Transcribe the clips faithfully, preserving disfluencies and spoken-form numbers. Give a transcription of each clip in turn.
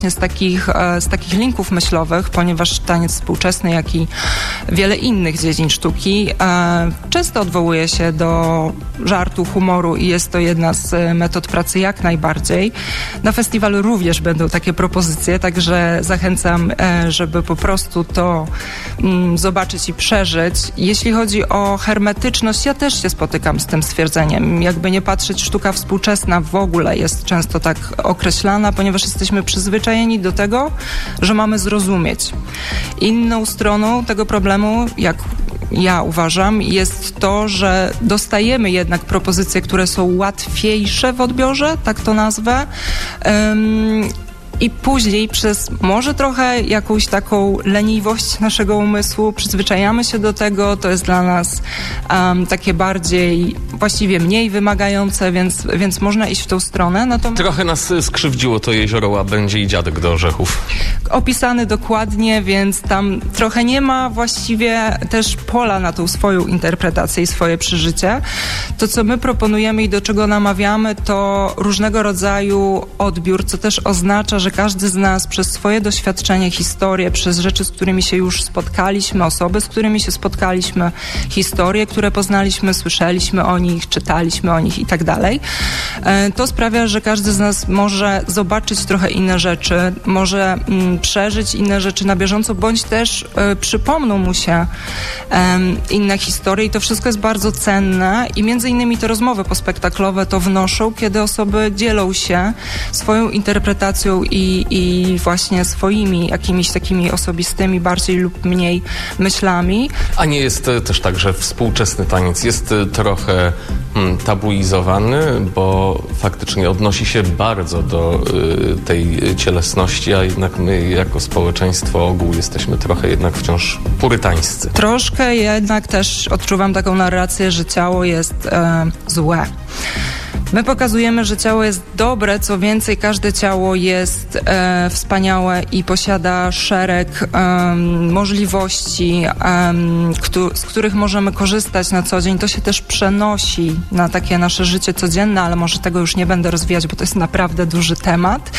Z takich, z takich linków myślowych, ponieważ taniec współczesny, jak i wiele innych dziedzin sztuki często odwołuje się do żartu, humoru i jest to jedna z metod pracy jak najbardziej. Na festiwalu również będą takie propozycje, także zachęcam, żeby po prostu to zobaczyć i przeżyć. Jeśli chodzi o hermetyczność, ja też się spotykam z tym stwierdzeniem. Jakby nie patrzeć, sztuka współczesna w ogóle jest często tak określana, ponieważ jesteśmy przyzwyczajeni do tego, że mamy zrozumieć. Inną stroną tego problemu, jak ja uważam, jest to, że dostajemy jednak propozycje, które są łatwiejsze w odbiorze, tak to nazwę. Um, I później przez może trochę jakąś taką leniwość naszego umysłu przyzwyczajamy się do tego, to jest dla nas um, takie bardziej, właściwie mniej wymagające, więc, więc można iść w tą stronę. Natomiast trochę nas skrzywdziło to jezioro Łabędzie i Dziadek do Orzechów. Opisany dokładnie, więc tam trochę nie ma właściwie też pola na tą swoją interpretację i swoje przeżycie. To, co my proponujemy i do czego namawiamy, to różnego rodzaju odbiór, co też oznacza, że każdy z nas przez swoje doświadczenie, historię, przez rzeczy, z którymi się już spotkaliśmy, osoby, z którymi się spotkaliśmy, historie, które poznaliśmy, słyszeliśmy o nich, czytaliśmy o nich i tak dalej. To sprawia, że każdy z nas może zobaczyć trochę inne rzeczy, może mm, przeżyć inne rzeczy na bieżąco, bądź też y, przypomną mu się y, inne historie i to wszystko jest bardzo cenne i między innymi te rozmowy pospektaklowe to wnoszą, kiedy osoby dzielą się swoją interpretacją i I, i właśnie swoimi jakimiś takimi osobistymi, bardziej lub mniej myślami. A nie jest też tak, że współczesny taniec jest trochę hmm, tabuizowany, bo faktycznie odnosi się bardzo do y, tej cielesności, a jednak my jako społeczeństwo ogół jesteśmy trochę jednak wciąż purytańscy. Troszkę jednak też odczuwam taką narrację, że ciało jest e, złe. My pokazujemy, że ciało jest dobre, co więcej, każde ciało jest e, wspaniałe i posiada szereg e, możliwości, e, któ- z których możemy korzystać na co dzień. To się też przenosi na takie nasze życie codzienne, ale może tego już nie będę rozwijać, bo to jest naprawdę duży temat.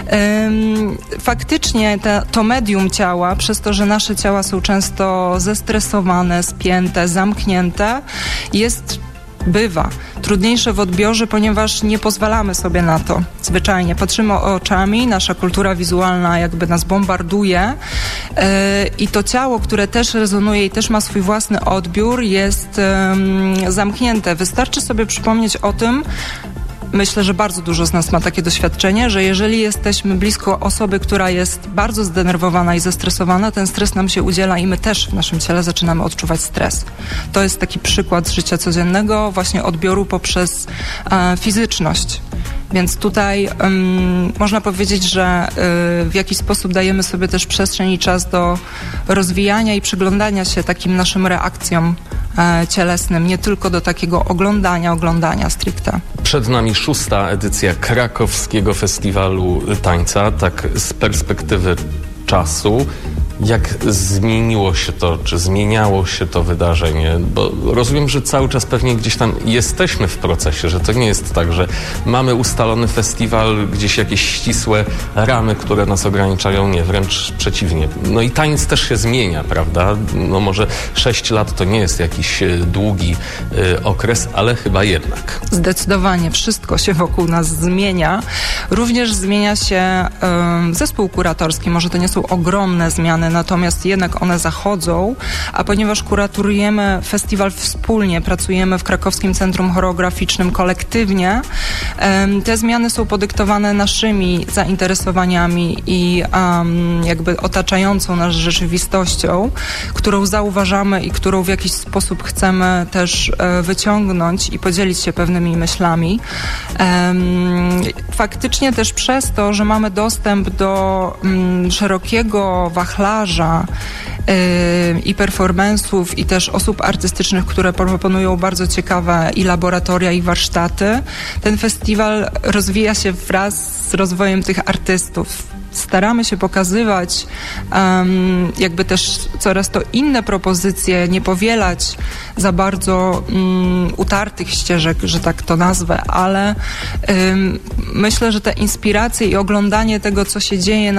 E, faktycznie te, to medium ciała, przez to, że nasze ciała są często zestresowane, spięte, zamknięte, jest bywa trudniejsze w odbiorze, ponieważ nie pozwalamy sobie na to zwyczajnie. Patrzymy oczami, nasza kultura wizualna jakby nas bombarduje yy, i to ciało, które też rezonuje i też ma swój własny odbiór, jest yy, zamknięte. Wystarczy sobie przypomnieć o tym, myślę, że bardzo dużo z nas ma takie doświadczenie, że jeżeli jesteśmy blisko osoby, która jest bardzo zdenerwowana i zestresowana, ten stres nam się udziela i my też w naszym ciele zaczynamy odczuwać stres. To jest taki przykład z życia codziennego, właśnie odbioru poprzez e, fizyczność. Więc tutaj um, można powiedzieć, że y, w jakiś sposób dajemy sobie też przestrzeń i czas do rozwijania i przyglądania się takim naszym reakcjom e, cielesnym, nie tylko do takiego oglądania, oglądania stricte. Przed nami szósta edycja Krakowskiego Festiwalu Tańca, tak z perspektywy czasu. Jak zmieniło się to, czy zmieniało się to wydarzenie? Bo rozumiem, że cały czas pewnie gdzieś tam jesteśmy w procesie, że to nie jest tak, że mamy ustalony festiwal, gdzieś jakieś ścisłe ramy, które nas ograniczają. Nie, wręcz przeciwnie. No i taniec też się zmienia, prawda? No może sześć lat to nie jest jakiś długi y, okres, ale chyba jednak. Zdecydowanie wszystko się wokół nas zmienia. Również zmienia się y, zespół kuratorski. Może to nie są ogromne zmiany, natomiast jednak one zachodzą, a ponieważ kuratorujemy festiwal wspólnie, pracujemy w Krakowskim Centrum Choreograficznym kolektywnie, te zmiany są podyktowane naszymi zainteresowaniami i um, jakby otaczającą nas rzeczywistością, którą zauważamy i którą w jakiś sposób chcemy też e, wyciągnąć i podzielić się pewnymi myślami. Um, faktycznie też przez to, że mamy dostęp do um, szerokiego wachlarza Yy, i performance'ów i też osób artystycznych, które proponują bardzo ciekawe i laboratoria i warsztaty. Ten festiwal rozwija się wraz z rozwojem tych artystów. staramy się pokazywać um, jakby też coraz to inne propozycje, nie powielać za bardzo um, utartych ścieżek, że tak to nazwę, ale um, myślę, że te inspiracje i oglądanie tego, co się dzieje